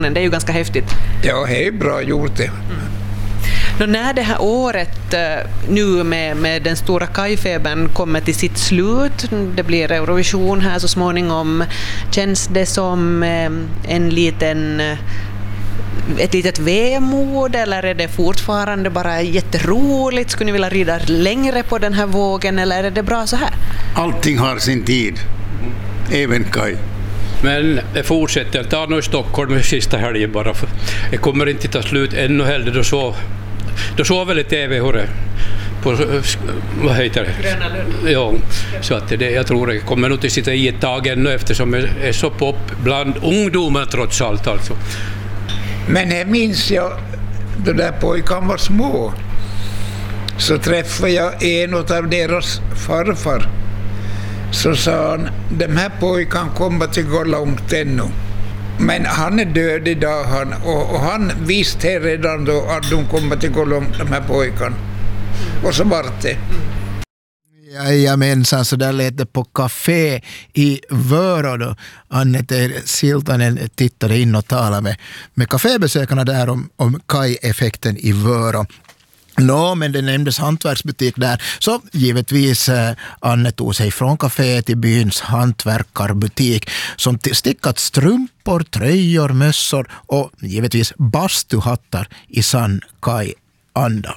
Det är ju ganska häftigt. Ja, det är bra gjort det. När det här året nu med den stora kajfebern kommer till sitt slut, det blir Eurovision här så småningom, känns det som ett litet vemod, eller är det fortfarande bara jätteroligt? Skulle ni vilja rida längre på den här vågen, eller är det bra så här? Allting har sin tid, även kaj. Men det fortsätter. Jag tar nog i Stockholm sista helgen bara. För det kommer inte ta slut ännu heller. Då såg väl i TV på, vad heter det? Gröna Lund. Ja, så att jag tror det kommer nog att sitta i ett tag ännu, eftersom det är så pop bland ungdomar trots allt alltså. Men jag minns jag, då där pojkarna var små, så träffade jag en av deras farfar. Så sa han, de här pojkarna kommer att gå långt ännu. Men han är död idag, och han visste redan då att de kommer att gå långt, de här pojkarna. Och så var det. Jajamensan, så där lät det på café i Vörå då. Annette Siltanen tittade in och talade med kafébesökarna där om kaj-effekten i Vörå. Men det nämndes hantverksbutik där, så givetvis Anne tog sig från kaféet till byns hantverkarbutik som stickat strumpor, tröjor, mössor och givetvis bastuhattar i sann kaj-anda.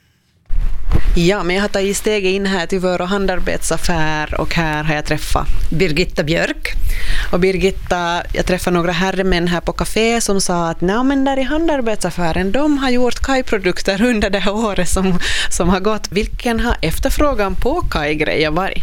Ja, men jag har tagit steg in här till vår handarbetsaffär, och här har jag träffat Birgitta Björk. Och Birgitta, jag träffade några herrmän här på café som sa att men där i handarbetsaffären, de har gjort kajprodukter under det här året som har gått. Vilken har efterfrågan på kajgrejer varit?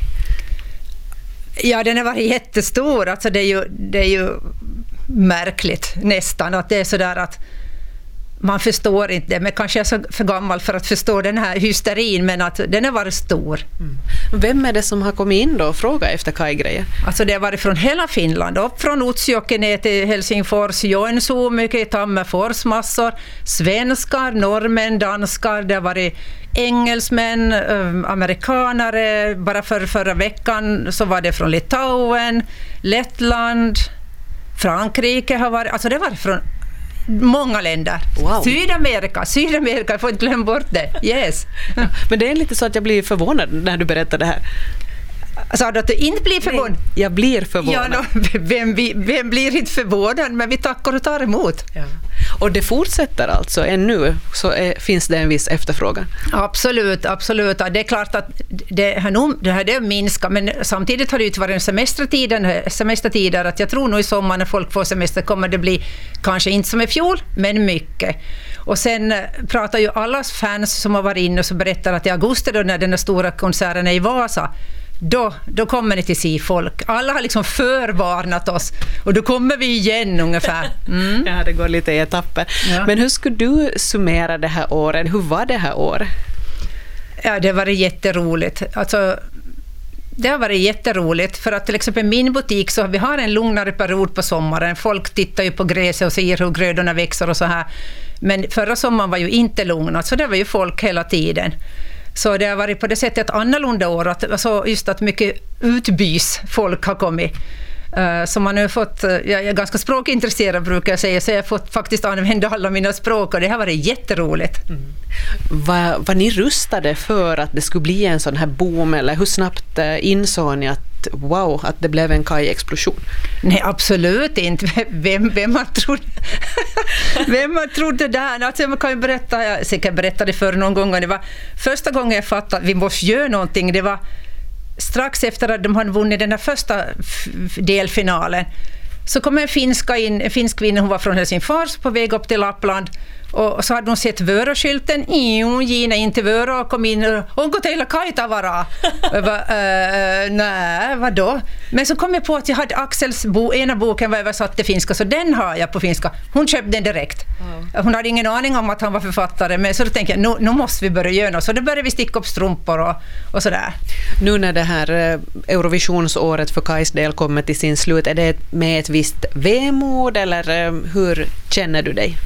Ja, den har varit jättestor. Alltså det är ju märkligt nästan att det är så där att man förstår inte det, men kanske jag är så för gammal för att förstå den här hysterin, men att den har varit stor. Vem är det som har kommit in då och frågat efter kajgrejer? Alltså det har varit från hela Finland, upp från Utsjoki ner till Helsingfors, Joensuu, mycket Tammerfors, massor, svenskar, norrmän, danskar, det har varit engelsmän, amerikanare, bara förra veckan så var det från Litauen, Lettland, Frankrike har varit, alltså det var från många länder. Wow. Sydamerika, jag får inte glömma bort det. Yes. Men det är lite så att jag blir förvånad när du berättar det här. Sa du att du inte blir förvånad? Nej, jag blir förvånad. Ja, vem blir inte förvånad, men vi tackar och tar emot. Ja. Och det fortsätter alltså ännu, så finns det en viss efterfrågan? Absolut. Det är klart att det här minskar, men samtidigt har det ju varit semestertider, att jag tror nog i sommar när folk får semester kommer det bli kanske inte som i fjol, men mycket. Och sen pratar ju allas fans som har varit inne och så berättar att i augusti då när den stora konserten är i Vasa, då kommer ni till se folk. Alla har liksom förvarnat oss och då kommer vi igen ungefär. Ja, det går lite i etapper. Ja. Men hur skulle du summera det här året? Hur var det här året? Ja, det var jätteroligt. Alltså, det har varit jätteroligt för att till exempel min butik så vi har en lugnare period på sommaren. Folk tittar ju på gräset och ser hur grödorna växer och så här. Men förra sommaren var ju inte lugnat, så det var ju folk hela tiden. Så det har varit på det sättet annorlunda år, alltså just att mycket utbys folk har kommit. Så man har fått, jag är ganska språkintresserad brukar jag säga, så jag har fått faktiskt använda alla mina språk och det har varit jätteroligt. Var ni rustade för att det skulle bli en sån här boom, eller hur snabbt insåg ni att det blev en kaj-explosion? Nej, absolut inte. Vem har trott det där? Alltså, jag kan ju berätta, jag säkert berättade för någon gång, det var första gången jag fattade att vi måste göra någonting, det var strax efter att de hade vunnit den här första delfinalen. Så kom en finsk kvinna, hon var från Helsingfors på väg upp till Lappland. Och så hade hon sett Vörå-skylten. Gina in till Vörå och kom in och hon går till Kaitavara. Nej, vadå? Men så kom jag på att jag hade Axels ena boken var översatt till finska, så den har jag på finska. Hon köpte den direkt. Hon hade ingen aning om att han var författare, men så då tänkte jag, nu måste vi börja göra något. Så då började vi sticka upp strumpor och sådär. Nu när det här Eurovisionsåret för Kajs del kommer till sin slut, är det med ett visst vemod eller hur känner du dig?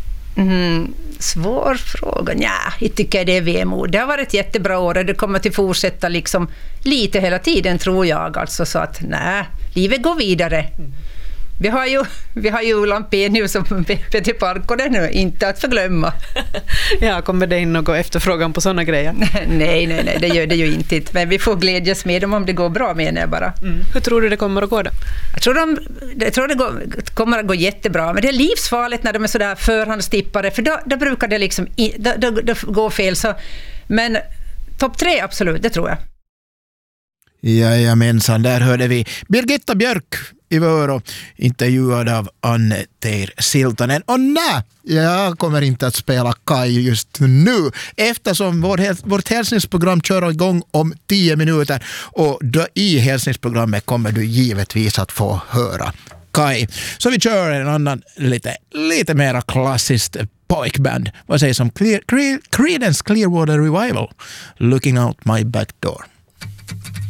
Svår fråga. Jag tycker det är vemod. Det har varit ett jättebra år och det kommer att fortsätta liksom lite hela tiden tror jag. Alltså, så att livet går vidare. Vi har ju Lampenius och Peter Parkkonen nu, inte att förglömma. Ja, kommer det in någon efterfrågan på sådana grejer? Nej, det gör det ju inte. Men vi får glädjas med dem om det går bra, menar jag bara. Hur tror du det kommer att gå då? Jag tror det kommer att gå jättebra, men det är livsfarligt när de är sådär förhandstippade, för då brukar det liksom då gå fel. Så, men topp 3 absolut, det tror jag. Jajamensan, där hörde vi Birgitta Björk i Vörå, intervjuad av Anne-Teir Siltanen. Och nej, jag kommer inte att spela Kaj just nu, eftersom vårt hälsningsprogram kör igång om 10 minuter, och då i hälsningsprogrammet kommer du givetvis att få höra Kaj. Så vi kör en annan lite mer klassiskt pojkband. Vad sägs om Creedence Clearwater Revival, Looking Out My Back Door?